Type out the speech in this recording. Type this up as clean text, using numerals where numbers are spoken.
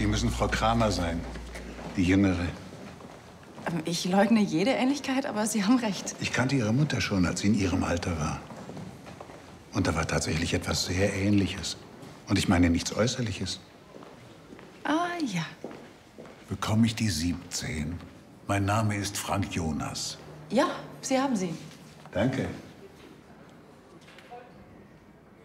Sie müssen Frau Kramer sein, die Jüngere. Ich leugne jede Ähnlichkeit, aber Sie haben recht. Ich kannte Ihre Mutter schon, als sie in Ihrem Alter war. Und da war tatsächlich etwas sehr Ähnliches. Und ich meine nichts Äußerliches. Ah, ja. Bekomme ich die 17? Mein Name ist Frank Jonas. Ja, Sie haben sie. Danke.